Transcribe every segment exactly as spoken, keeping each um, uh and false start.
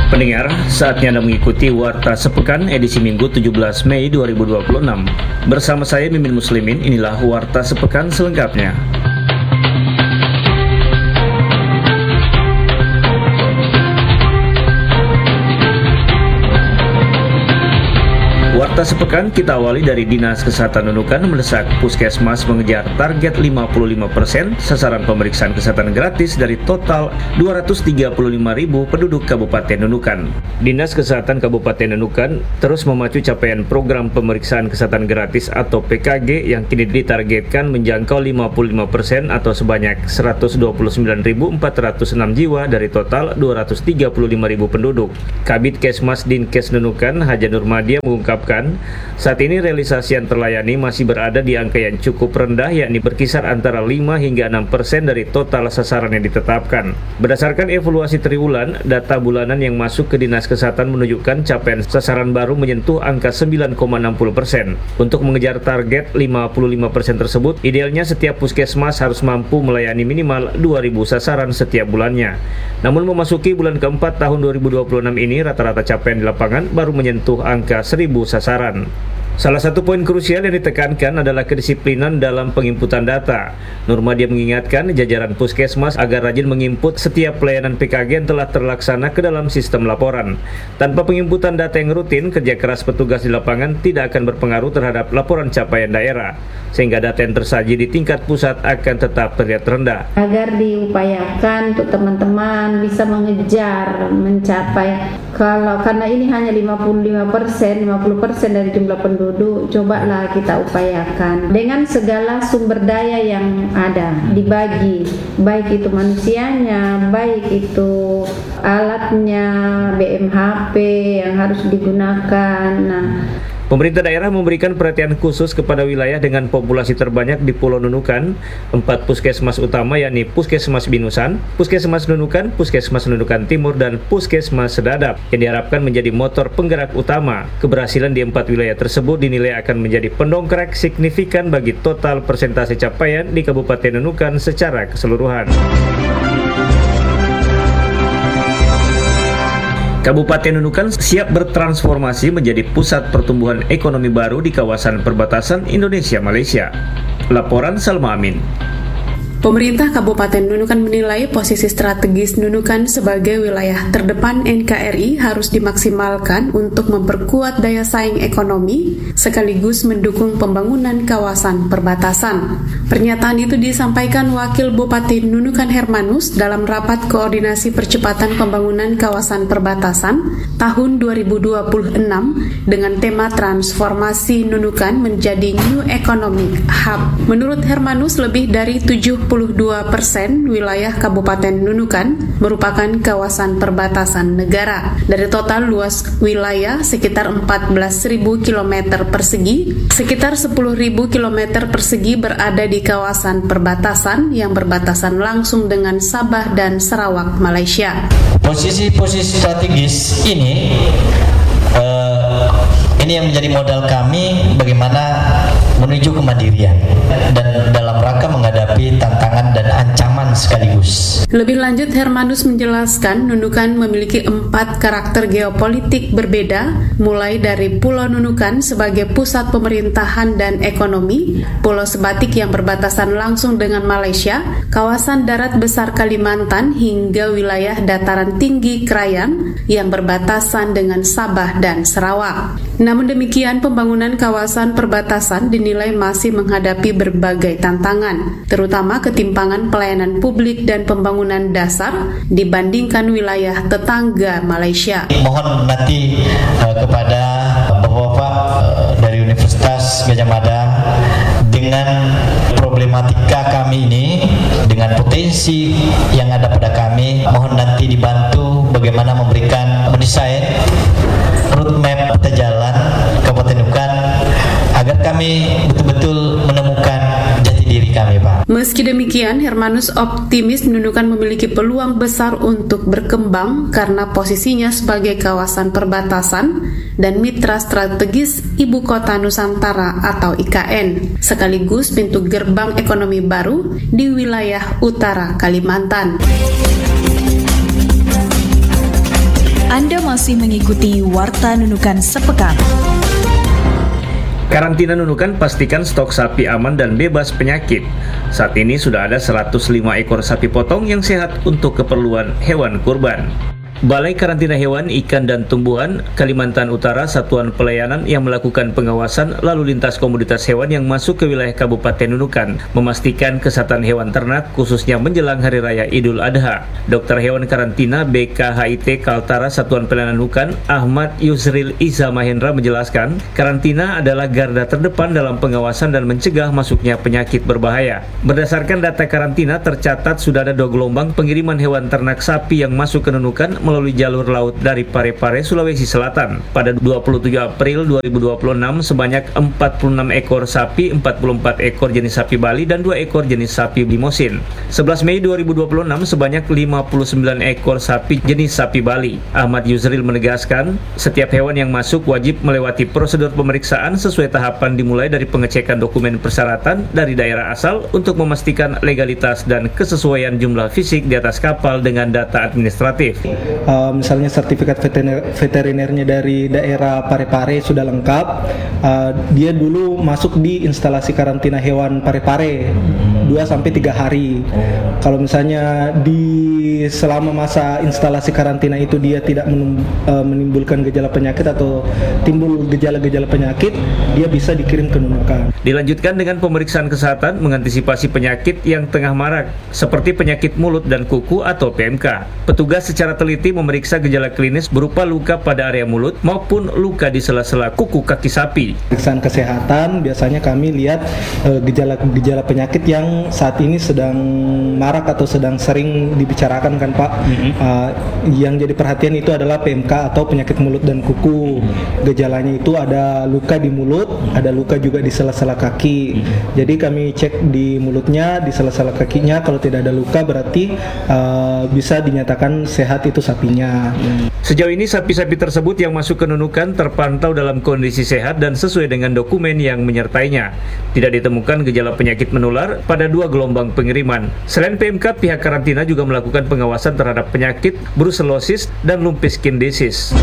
Pendengar, saatnya Anda mengikuti Warta Sepekan edisi Minggu tujuh belas Mei dua ribu dua puluh enam. Bersama saya Mimin Muslimin, inilah Warta Sepekan selengkapnya. Warta Sepekan kita awali dari Dinas Kesehatan Nunukan mendesak Puskesmas mengejar target lima puluh lima persen sasaran pemeriksaan kesehatan gratis dari total dua ratus tiga puluh lima ribu penduduk Kabupaten Nunukan. Dinas Kesehatan Kabupaten Nunukan terus memacu capaian program pemeriksaan kesehatan gratis atau P K G yang kini ditargetkan menjangkau lima puluh lima persen atau sebanyak seratus dua puluh sembilan ribu empat ratus enam jiwa dari total dua ratus tiga puluh lima ribu penduduk. Kabid Kesmas Dinkes Nunukan Haja Nurmadia mengungkapkan saat ini realisasi yang terlayani masih berada di angka yang cukup rendah, yakni berkisar antara lima hingga enam persen dari total sasaran yang ditetapkan. Berdasarkan evaluasi triwulan, data bulanan yang masuk ke Dinas Kesehatan menunjukkan capaian sasaran baru menyentuh angka sembilan koma enam puluh persen. Untuk mengejar target lima puluh lima persen tersebut, idealnya setiap puskesmas harus mampu melayani minimal dua ribu sasaran setiap bulannya. Namun memasuki bulan keempat tahun dua ribu dua puluh enam ini, rata-rata capaian di lapangan baru menyentuh angka seribu sasaran. Salah satu poin krusial yang ditekankan adalah kedisiplinan dalam penginputan data. Nurmadia mengingatkan jajaran puskesmas agar rajin menginput setiap pelayanan P K G yang telah terlaksana ke dalam sistem laporan. Tanpa penginputan data yang rutin, kerja keras petugas di lapangan tidak akan berpengaruh terhadap laporan capaian daerah, sehingga data yang tersaji di tingkat pusat akan tetap terlihat rendah. Agar diupayakan untuk teman-teman bisa mengejar, mencapai, kalau karena ini hanya lima puluh lima persen, lima puluh persen dari jumlah penduduk, cobalah kita upayakan dengan segala sumber daya yang ada dibagi, baik itu manusianya, baik itu alatnya, B M H P yang harus digunakan. Nah, pemerintah daerah memberikan perhatian khusus kepada wilayah dengan populasi terbanyak di Pulau Nunukan. Empat puskesmas utama, yakni Puskesmas Binusan, Puskesmas Nunukan, Puskesmas Nunukan Timur, dan Puskesmas Sedadap, yang diharapkan menjadi motor penggerak utama. Keberhasilan di empat wilayah tersebut dinilai akan menjadi pendongkrak signifikan bagi total persentase capaian di Kabupaten Nunukan secara keseluruhan. Kabupaten Nunukan siap bertransformasi menjadi pusat pertumbuhan ekonomi baru di kawasan perbatasan Indonesia-Malaysia. Laporan Salma Amin. Pemerintah Kabupaten Nunukan menilai posisi strategis Nunukan sebagai wilayah terdepan N K R I harus dimaksimalkan untuk memperkuat daya saing ekonomi sekaligus mendukung pembangunan kawasan perbatasan. Pernyataan itu disampaikan Wakil Bupati Nunukan Hermanus dalam rapat koordinasi percepatan pembangunan kawasan perbatasan tahun dua ribu dua puluh enam dengan tema transformasi Nunukan menjadi New Economic Hub. Menurut Hermanus, lebih dari tujuh puluh dua persen wilayah Kabupaten Nunukan merupakan kawasan perbatasan negara. Dari total luas wilayah sekitar empat belas ribu kilometer persegi, sekitar sepuluh ribu kilometer persegi berada di kawasan perbatasan yang berbatasan langsung dengan Sabah dan Sarawak, Malaysia. Posisi-posisi strategis ini uh, ini yang menjadi modal kami bagaimana menuju kemandirian dan dalam rangka menghadapi tantangan dan ancaman sekaligus. Lebih lanjut, Hermanus menjelaskan Nunukan memiliki empat karakter geopolitik berbeda, mulai dari Pulau Nunukan sebagai pusat pemerintahan dan ekonomi, Pulau Sebatik yang berbatasan langsung dengan Malaysia, kawasan darat besar Kalimantan, hingga wilayah dataran tinggi Krayan yang berbatasan dengan Sabah dan Sarawak. Namun demikian, pembangunan kawasan perbatasan dinilai masih menghadapi berbagai tantangan, terutama ketimpangan pelayanan publik dan pembangunan dasar dibandingkan wilayah tetangga Malaysia. Mohon nanti uh, kepada Bapak-Bapak uh, dari Universitas Gadjah Mada, dengan problematika kami ini, dengan potensi yang ada pada kami, mohon nanti dibantu bagaimana memberikan mendesain roadmap peta jalan Kabupaten Nunukan agar kami betul-betul menemukan jati diri kami, Pak. Meski demikian, Hermanus optimis Nunukan memiliki peluang besar untuk berkembang karena posisinya sebagai kawasan perbatasan dan mitra strategis Ibu Kota Nusantara atau I K N, sekaligus pintu gerbang ekonomi baru di wilayah utara Kalimantan. Anda masih mengikuti Warta Nunukan Sepekan. Karantina Nunukan pastikan stok sapi aman dan bebas penyakit. Saat ini sudah ada seratus lima ekor sapi potong yang sehat untuk keperluan hewan kurban. Balai Karantina Hewan, Ikan dan Tumbuhan Kalimantan Utara Satuan Pelayanan yang melakukan pengawasan lalu lintas komoditas hewan yang masuk ke wilayah Kabupaten Nunukan memastikan kesehatan hewan ternak khususnya menjelang Hari Raya Idul Adha. Dokter Hewan Karantina B K H I T Kaltara Satuan Pelayanan Nunukan Ahmad Yusril Iza Mahendra menjelaskan, karantina adalah garda terdepan dalam pengawasan dan mencegah masuknya penyakit berbahaya. Berdasarkan data karantina, tercatat sudah ada dua gelombang pengiriman hewan ternak sapi yang masuk ke Nunukan melalui jalur laut dari Parepare, Sulawesi Selatan. Pada dua puluh tujuh April dua ribu dua puluh enam, sebanyak empat puluh enam ekor sapi, empat puluh empat ekor jenis sapi Bali, dan dua ekor jenis sapi Limosin. sebelas Mei dua ribu dua puluh enam, sebanyak lima puluh sembilan ekor sapi jenis sapi Bali. Ahmad Yusril menegaskan, setiap hewan yang masuk wajib melewati prosedur pemeriksaan sesuai tahapan dimulai dari pengecekan dokumen persyaratan dari daerah asal untuk memastikan legalitas dan kesesuaian jumlah fisik di atas kapal dengan data administratif. Uh, misalnya sertifikat veteriner, veterinernya dari daerah Parepare sudah lengkap, uh, dia dulu masuk di instalasi karantina hewan Parepare dua sampai tiga hari. Kalau misalnya di selama masa instalasi karantina itu dia tidak menum, uh, menimbulkan gejala penyakit atau timbul gejala-gejala penyakit, dia bisa dikirim ke Nunukan. Dilanjutkan dengan pemeriksaan kesehatan mengantisipasi penyakit yang tengah marak seperti penyakit mulut dan kuku atau P M K. Petugas secara teliti memeriksa gejala klinis berupa luka pada area mulut maupun luka di sela-sela kuku kaki sapi. Pemeriksaan kesehatan biasanya kami lihat uh, gejala-gejala penyakit yang saat ini sedang marak atau sedang sering dibicarakan kan Pak. Mm-hmm. Uh, yang jadi perhatian itu adalah P M K atau penyakit mulut dan kuku. Gejalanya itu ada luka di mulut, ada luka juga di sela-sela kaki. Mm-hmm. Jadi kami cek di mulutnya, di sela-sela kakinya, kalau tidak ada luka berarti uh, bisa dinyatakan sehat itu sapinya. Sejauh ini sapi-sapi tersebut yang masuk ke Nunukan terpantau dalam kondisi sehat dan sesuai dengan dokumen yang menyertainya. Tidak ditemukan gejala penyakit menular pada dua gelombang pengiriman. Selain P M K, pihak karantina juga melakukan pengawasan terhadap penyakit brucellosis dan lumpy skin disease.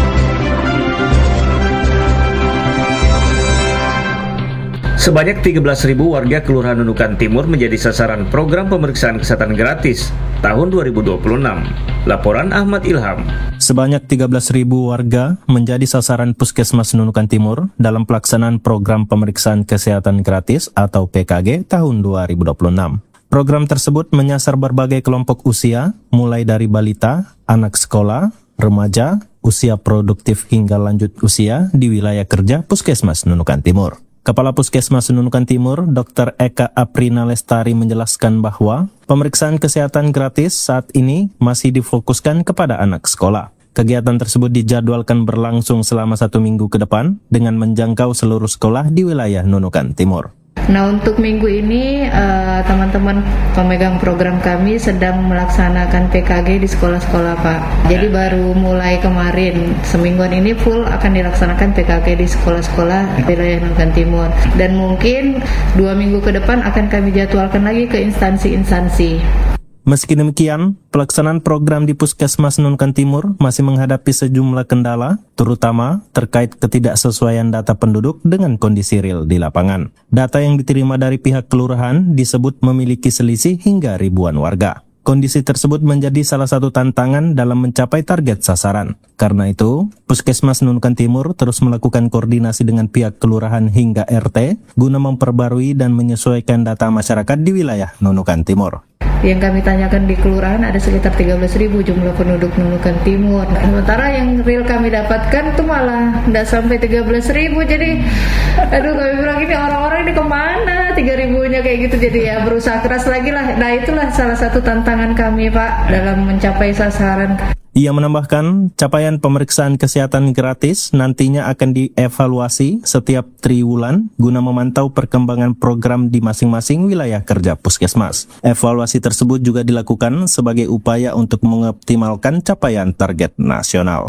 Sebanyak tiga belas ribu warga Kelurahan Nunukan Timur menjadi sasaran program pemeriksaan kesehatan gratis tahun dua ribu dua puluh enam. Laporan Ahmad Ilham. Sebanyak tiga belas ribu warga menjadi sasaran Puskesmas Nunukan Timur dalam pelaksanaan program pemeriksaan kesehatan gratis atau P K G tahun dua ribu dua puluh enam. Program tersebut menyasar berbagai kelompok usia, mulai dari balita, anak sekolah, remaja, usia produktif hingga lanjut usia di wilayah kerja Puskesmas Nunukan Timur. Kepala Puskesmas Nunukan Timur, Dokter Eka Aprina Lestari menjelaskan bahwa pemeriksaan kesehatan gratis saat ini masih difokuskan kepada anak sekolah. Kegiatan tersebut dijadwalkan berlangsung selama satu minggu ke depan dengan menjangkau seluruh sekolah di wilayah Nunukan Timur. Nah, untuk minggu ini uh, teman-teman pemegang program kami sedang melaksanakan P K G di sekolah-sekolah Pak. Jadi baru mulai kemarin, semingguan ini full akan dilaksanakan P K G di sekolah-sekolah wilayah Nunukan Timur. Dan mungkin dua minggu ke depan akan kami jadwalkan lagi ke instansi-instansi. Meski demikian, pelaksanaan program di Puskesmas Nunukan Timur masih menghadapi sejumlah kendala, terutama terkait ketidaksesuaian data penduduk dengan kondisi real di lapangan. Data yang diterima dari pihak kelurahan disebut memiliki selisih hingga ribuan warga. Kondisi tersebut menjadi salah satu tantangan dalam mencapai target sasaran. Karena itu, Puskesmas Nunukan Timur terus melakukan koordinasi dengan pihak kelurahan hingga R T guna memperbarui dan menyesuaikan data masyarakat di wilayah Nunukan Timur. Yang kami tanyakan di kelurahan ada sekitar tiga belas ribu jumlah penduduk Nunukan Timur. Nah, sementara yang real kami dapatkan itu malah tidak sampai tiga belas ribu. Jadi, aduh kami bilang ini orang-orang ini kemana tiga ribunya kayak gitu. Jadi ya berusaha keras lagi lah. Nah itulah salah satu tantangan kami Pak dalam mencapai sasaran. Ia menambahkan, capaian pemeriksaan kesehatan gratis nantinya akan dievaluasi setiap triwulan guna memantau perkembangan program di masing-masing wilayah kerja Puskesmas. Evaluasi tersebut juga dilakukan sebagai upaya untuk mengoptimalkan capaian target nasional.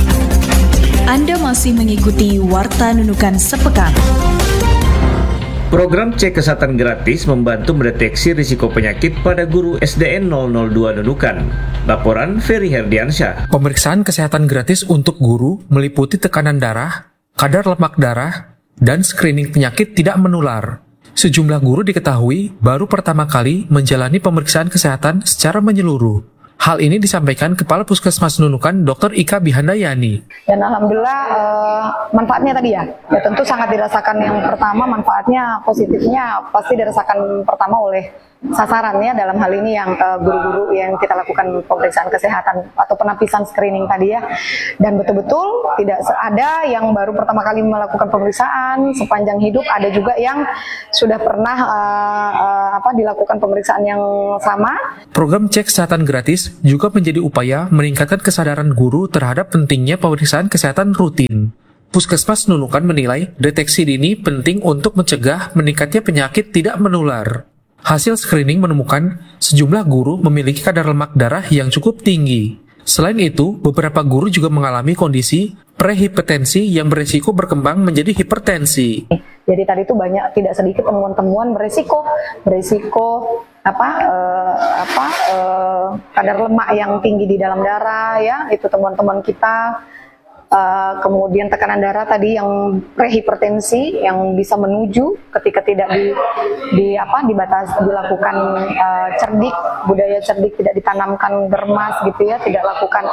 Anda masih mengikuti Warta Nunukan Sepekan. Program cek kesehatan gratis membantu mendeteksi risiko penyakit pada guru S D N nol nol dua Nunukan. Laporan Ferry Herdiansyah. Pemeriksaan kesehatan gratis untuk guru meliputi tekanan darah, kadar lemak darah, dan screening penyakit tidak menular. Sejumlah guru diketahui baru pertama kali menjalani pemeriksaan kesehatan secara menyeluruh. Hal ini disampaikan Kepala Puskesmas Nunukan, Dokter Ika Bihandayani. Dan alhamdulillah uh, manfaatnya tadi ya, ya tentu sangat dirasakan. Yang pertama manfaatnya positifnya pasti dirasakan pertama oleh sasarannya, dalam hal ini yang uh, guru-guru yang kita lakukan pemeriksaan kesehatan atau penapisan screening tadi ya. Dan betul-betul tidak ada yang baru pertama kali melakukan pemeriksaan sepanjang hidup, ada juga yang sudah pernah uh, uh, apa dilakukan pemeriksaan yang sama. Program cek kesehatan gratis juga menjadi upaya meningkatkan kesadaran guru terhadap pentingnya pemeriksaan kesehatan rutin. Puskesmas Nunukan menilai deteksi dini penting untuk mencegah meningkatnya penyakit tidak menular. Hasil screening menemukan sejumlah guru memiliki kadar lemak darah yang cukup tinggi. Selain itu, beberapa guru juga mengalami kondisi prehipertensi yang beresiko berkembang menjadi hipertensi. Jadi tadi itu banyak tidak sedikit temuan-temuan beresiko beresiko apa eh, apa eh, kadar lemak yang tinggi di dalam darah ya, itu temuan-temuan kita. Uh, kemudian tekanan darah tadi yang prehipertensi yang bisa menuju ketika tidak di, di apa dibatas dilakukan uh, cerdik, budaya cerdik, tidak ditanamkan germas gitu ya, tidak lakukan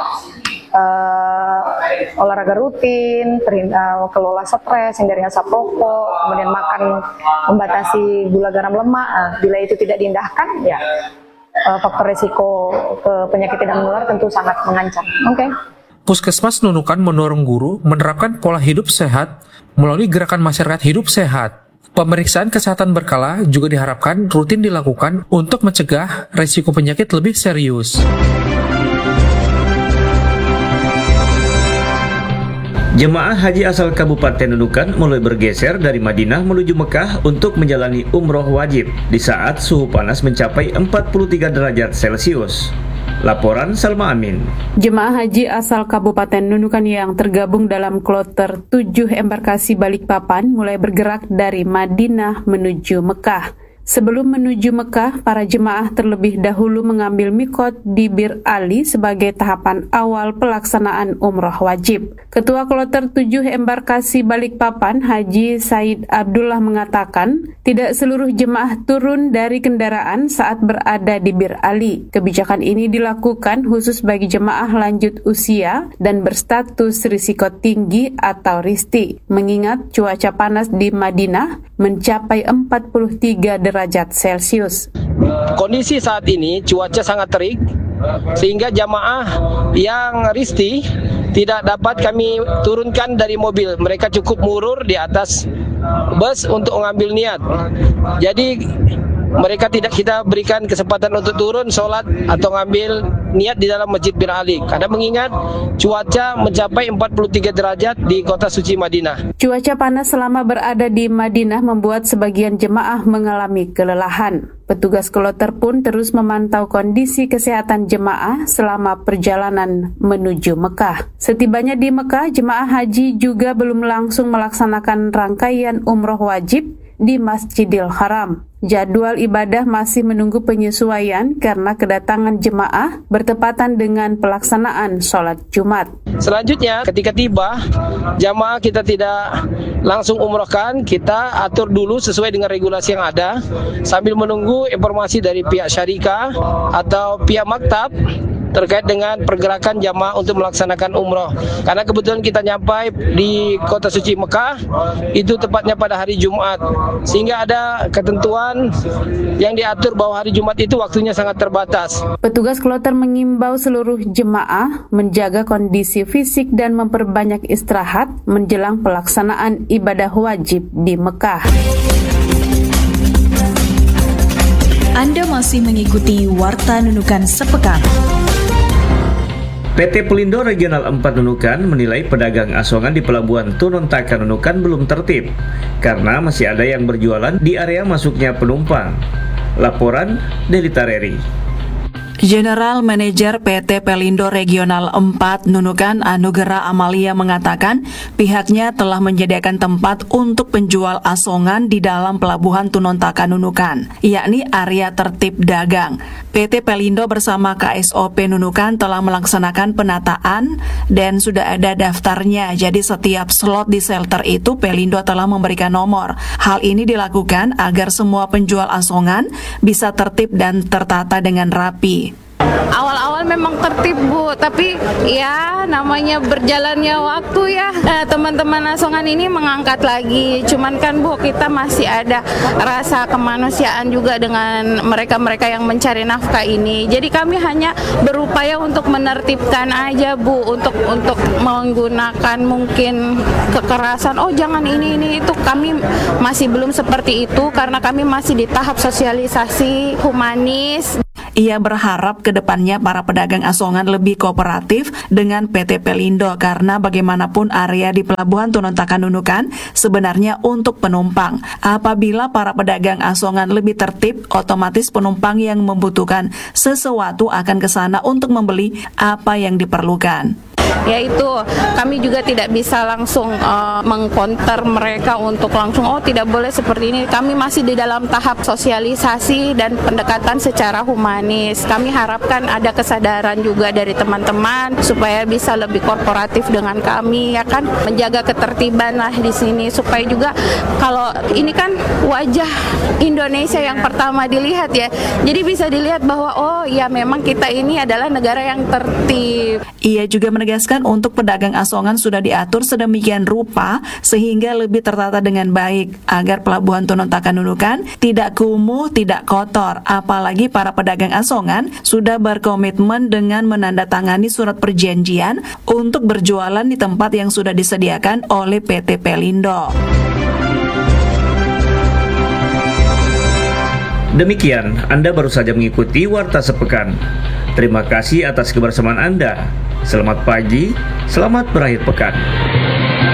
uh, olahraga rutin, ter, uh, kelola stres, hindari asap rokok, kemudian makan membatasi gula garam lemak. Uh, bila itu tidak diindahkan ya uh, faktor resiko ke penyakit tidak menular tentu sangat mengancam. Oke. Okay. Puskesmas Nunukan mendorong guru menerapkan pola hidup sehat melalui gerakan masyarakat hidup sehat. Pemeriksaan kesehatan berkala juga diharapkan rutin dilakukan untuk mencegah risiko penyakit lebih serius. Jemaah haji asal Kabupaten Nunukan mulai bergeser dari Madinah menuju Mekah untuk menjalani umroh wajib di saat suhu panas mencapai empat puluh tiga derajat Celcius. Laporan Salma Amin. Jemaah haji asal Kabupaten Nunukan yang tergabung dalam kloter tujuh embarkasi Balikpapan mulai bergerak dari Madinah menuju Mekah. Sebelum menuju Mekah, para jemaah terlebih dahulu mengambil mikot di Bir Ali sebagai tahapan awal pelaksanaan umroh wajib. Ketua Kloter tujuh Embarkasi Balikpapan, Haji Said Abdullah mengatakan, tidak seluruh jemaah turun dari kendaraan saat berada di Bir Ali. Kebijakan ini dilakukan khusus bagi jemaah lanjut usia dan berstatus risiko tinggi atau R I S T I, mengingat cuaca panas di Madinah mencapai empat puluh tiga derajat Celcius. Kondisi saat ini cuaca sangat terik sehingga jamaah yang R I S T I tidak dapat kami turunkan dari mobil. Mereka cukup murur di atas bus untuk mengambil niat. Jadi mereka tidak kita berikan kesempatan untuk turun sholat atau ngambil niat di dalam Masjid Bir Ali karena mengingat cuaca mencapai empat puluh tiga derajat di kota suci Madinah. Cuaca panas selama berada di Madinah membuat sebagian jemaah mengalami kelelahan. Petugas kloter pun terus memantau kondisi kesehatan jemaah selama perjalanan menuju Mekah. Setibanya di Mekah, jemaah haji juga belum langsung melaksanakan rangkaian umroh wajib di Masjidil Haram. Jadwal ibadah masih menunggu penyesuaian karena kedatangan jemaah bertepatan dengan pelaksanaan sholat Jumat. Selanjutnya, ketika tiba, jamaah kita tidak langsung umrohkan, kita atur dulu sesuai dengan regulasi yang ada, sambil menunggu informasi dari pihak syarikah atau pihak maktab terkait dengan pergerakan jamaah untuk melaksanakan umroh. Karena kebetulan kita nyampai di kota suci Mekah, itu tepatnya pada hari Jumat. Sehingga ada ketentuan yang diatur bahwa hari Jumat itu waktunya sangat terbatas. Petugas kloter mengimbau seluruh jemaah menjaga kondisi fisik dan memperbanyak istirahat menjelang pelaksanaan ibadah wajib di Mekah. Anda masih mengikuti Warta Nunukan Sepekan. P T Pelindo Regional empat Nunukan menilai pedagang asongan di Pelabuhan Tunontaka Nunukan belum tertib karena masih ada yang berjualan di area masuknya penumpang. Laporan Delita Reri. General Manager P T Pelindo Regional empat Nunukan Anugerah Amalia mengatakan pihaknya telah menyediakan tempat untuk penjual asongan di dalam Pelabuhan Tunontaka Nunukan, yakni area tertib dagang. P T Pelindo bersama K S O P Nunukan telah melaksanakan penataan dan sudah ada daftarnya, jadi setiap slot di shelter itu Pelindo telah memberikan nomor. Hal ini dilakukan agar semua penjual asongan bisa tertib dan tertata dengan rapi. Awal-awal memang tertib Bu, tapi ya namanya berjalannya waktu ya. Nah, teman-teman asongan ini mengangkat lagi. Cuman kan Bu, kita masih ada rasa kemanusiaan juga dengan mereka-mereka yang mencari nafkah ini. Jadi kami hanya berupaya untuk menertibkan aja Bu, untuk untuk menggunakan mungkin kekerasan. Oh jangan ini ini itu, kami masih belum seperti itu karena kami masih di tahap sosialisasi humanis. Ia berharap ke depannya para pedagang asongan lebih kooperatif dengan P T Pelindo karena bagaimanapun area di Pelabuhan Tunontaka Nunukan sebenarnya untuk penumpang. Apabila para pedagang asongan lebih tertib, otomatis penumpang yang membutuhkan sesuatu akan ke sana untuk membeli apa yang diperlukan. Yaitu kami juga tidak bisa langsung uh, mengkonter mereka untuk langsung oh tidak boleh seperti ini. Kami masih di dalam tahap sosialisasi dan pendekatan secara humanis. Kami harapkan ada kesadaran juga dari teman-teman supaya bisa lebih korporatif dengan kami, ya kan, menjaga ketertiban lah di sini supaya juga kalau ini kan wajah Indonesia yang pertama dilihat ya. Jadi bisa dilihat bahwa oh ya memang kita ini adalah negara yang tertib. Ia juga menegaskan untuk pedagang asongan sudah diatur sedemikian rupa sehingga lebih tertata dengan baik agar Pelabuhan Tunontaka Nunukan tidak kumuh, tidak kotor. Apalagi para pedagang asongan sudah berkomitmen dengan menandatangani surat perjanjian untuk berjualan di tempat yang sudah disediakan oleh P T Pelindo. Demikian, Anda baru saja mengikuti Warta Sepekan. Terima kasih atas kebersamaan Anda. Selamat pagi, selamat berakhir pekan.